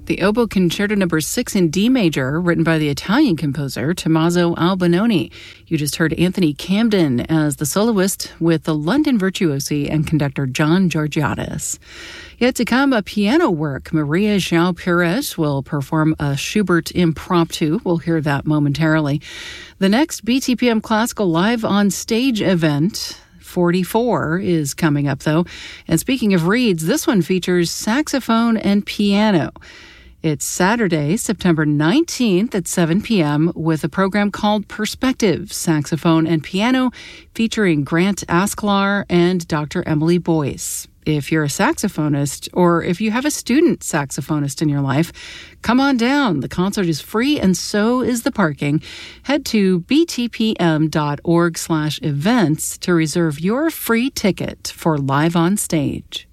The Oboe Concerto No. 6 in D major, written by the Italian composer Tommaso Albinoni. You just heard Anthony Camden as the soloist with the London virtuosi and conductor John Georgiadis. Yet to come, a piano work. Maria João Pires will perform a Schubert impromptu. We'll hear that momentarily. The next BTPM Classical Live on Stage event, 44, is coming up, though. And speaking of reads, this one features saxophone and piano. It's Saturday, September 19th at 7 p.m. with a program called Perspectives, Saxophone and Piano, featuring Grant Asklar and Dr. Emily Boyce. If you're a saxophonist, or if you have a student saxophonist in your life, come on down. The concert is free and so is the parking. Head to btpm.org/events to reserve your free ticket for Live on Stage.